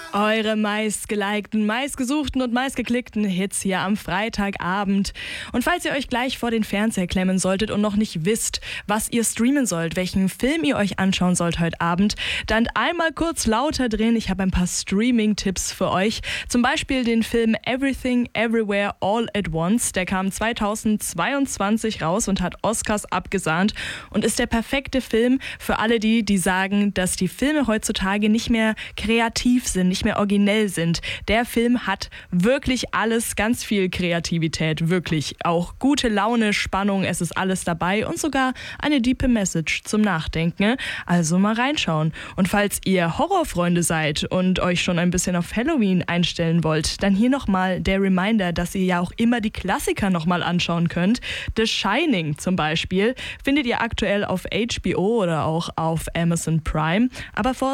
Eure meistgelikten, meistgesuchten und meistgeklickten Hits hier am Freitagabend. Und falls ihr euch gleich vor den Fernseher klemmen solltet und noch nicht wisst, was ihr streamen sollt, welchen Film ihr euch anschauen sollt heute Abend, dann einmal kurz lauter drehen. Ich habe ein paar Streaming-Tipps für euch. Zum Beispiel den Film Everything, Everywhere, All at Once. Der kam 2022 raus und hat Oscars abgesahnt und ist der perfekte Film für alle die sagen, dass die Filme heutzutage nicht mehr kreativ sind, nicht mehr originell sind. Der Film hat wirklich alles, ganz viel Kreativität, wirklich. Auch gute Laune, Spannung, es ist alles dabei und sogar eine diepe Message zum Nachdenken. Also mal reinschauen. Und falls ihr Horrorfreunde seid und euch schon ein bisschen auf Halloween einstellen wollt, dann hier nochmal der Reminder, dass ihr ja auch immer die Klassiker nochmal anschauen könnt. The Shining zum Beispiel findet ihr aktuell auf HBO oder auch auf Amazon Prime. Aber